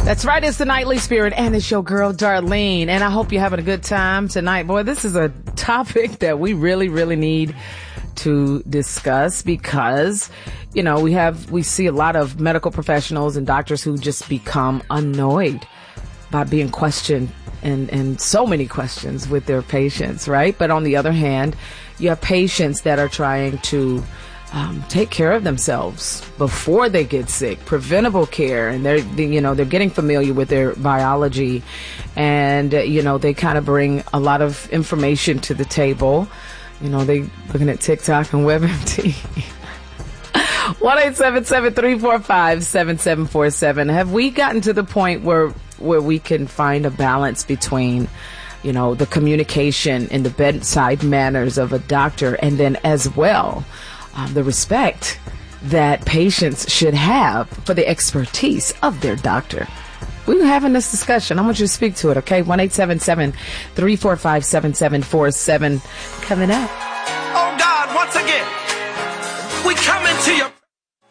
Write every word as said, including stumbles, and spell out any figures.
That's right. It's the Nightly Spirit, and it's your girl, Darlene. And I hope you're having a good time tonight. Boy, this is a topic that we really, really need to discuss because, you know, we have, we see a lot of medical professionals and doctors who just become annoyed by being questioned and, and so many questions with their patients, right? But on the other hand, you have patients that are trying to Um, take care of themselves before they get sick, preventable care, and they're, they, you know, they're getting familiar with their biology, and uh, you know, they kind of bring a lot of information to the table. You know, they looking at TikTok and WebMD. one eight seven seven, three four five, seven seven four seven. Have we gotten to the point where where we can find a balance between, you know, the communication and the bedside manners of a doctor, and then as well, Um, the respect that patients should have for the expertise of their doctor? We were having this discussion. I want you to speak to it, okay? one eight seven seven, three four five, seven seven four seven coming up. Oh God, once again, we come into your